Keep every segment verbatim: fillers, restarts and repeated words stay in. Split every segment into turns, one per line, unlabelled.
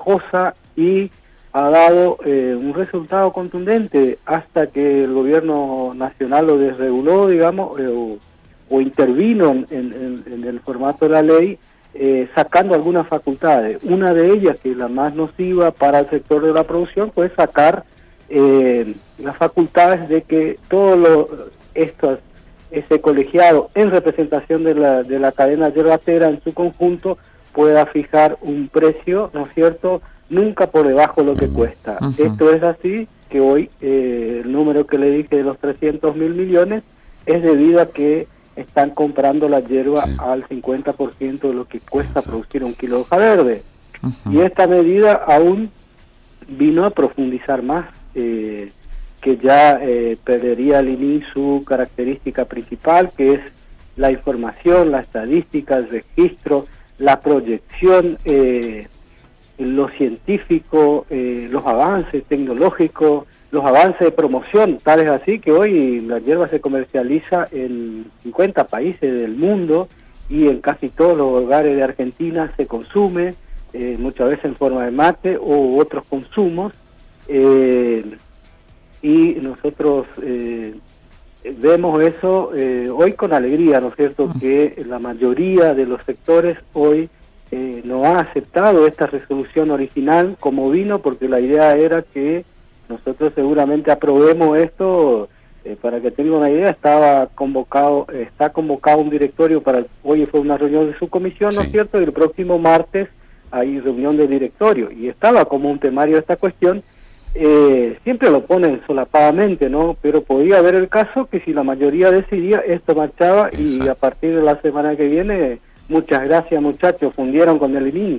cosa y ha dado eh, un resultado contundente hasta que el gobierno nacional lo desreguló, digamos, eh, o, o intervino en, en, en el formato de la ley, eh, sacando algunas facultades. Una de ellas, que es la más nociva para el sector de la producción, fue sacar eh, las facultades de que todos los estos ese colegiado en representación de la de la cadena yerbatera en su conjunto pueda fijar un precio, ¿no es cierto?, nunca por debajo de lo que cuesta. Uh-huh. Esto es así que hoy eh, el número que le dije de los trescientos mil millones es debido a que están comprando la hierba sí. al cincuenta por ciento de lo que cuesta Exacto. producir un kilo de hoja verde. Uh-huh. Y esta medida aún vino a profundizar más, eh, que ya eh, perdería el I N I su característica principal, que es la información, la estadística, el registro, la proyección, eh, lo científico, eh, los avances tecnológicos, los avances de promoción, tales así que hoy la hierba se comercializa en cincuenta países del mundo y en casi todos los hogares de Argentina se consume, eh, muchas veces en forma de mate o otros consumos, eh, y nosotros eh, vemos eso eh, hoy con alegría, ¿no es cierto?, que la mayoría de los sectores hoy eh, no ha aceptado esta resolución original como vino, porque la idea era que nosotros seguramente aprobemos esto. Eh, para que tenga una idea, estaba convocado, está convocado un directorio para, hoy fue una reunión de su comisión, ¿no es sí. cierto?, y el próximo martes hay reunión de directorio, y estaba como un temario esta cuestión. Eh, siempre lo ponen solapadamente, ¿no? Pero podía haber el caso que si la mayoría decidía, esto marchaba. Exacto. Y a partir de la semana que viene, muchas gracias muchachos, fundieron con el I N I.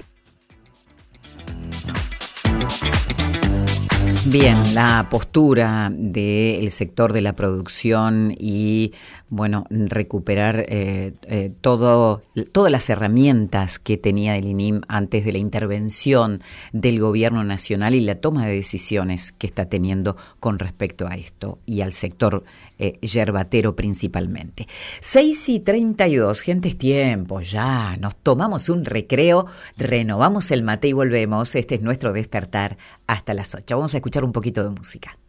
Bien, la postura del sector de la producción y, bueno, recuperar eh, eh, todo, todas las herramientas que tenía el I N I M antes de la intervención del gobierno nacional y la toma de decisiones que está teniendo con respecto a esto y al sector eh, yerbatero principalmente. seis y treinta y dos, gente, es tiempo, ya, nos tomamos un recreo, renovamos el mate y volvemos. Este es nuestro despertar hasta las ocho. Vamos a escuchar un poquito de música.